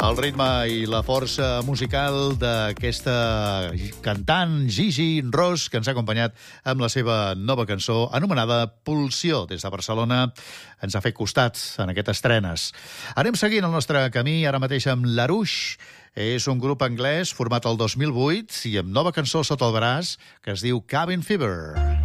El ritme i la força musical d'aquesta cantant Gigi Ros, que ens ha acompanyat amb la seva nova cançó anomenada Pulsió. Des de Barcelona ens ha fet costat en aquestes estrenes. Anem seguint el nostre camí ara mateix amb Larouche. És un grup anglès format el 2008 i amb nova cançó sota el braç que es diu Cabin Fever.